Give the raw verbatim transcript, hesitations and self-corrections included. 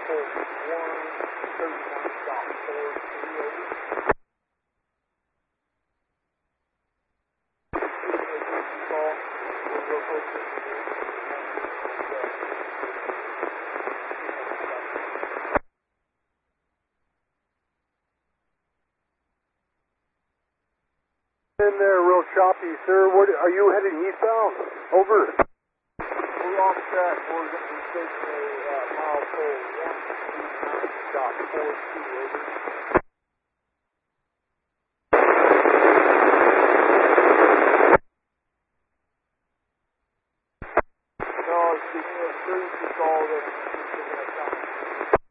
full one, thirty-one stop four, three, over. Call, we're real close to the In there, real choppy, sir. What are you heading eastbound? Over. We're off track. We're going to be taking a uh, mile full one, two, nine, stop four, two, over.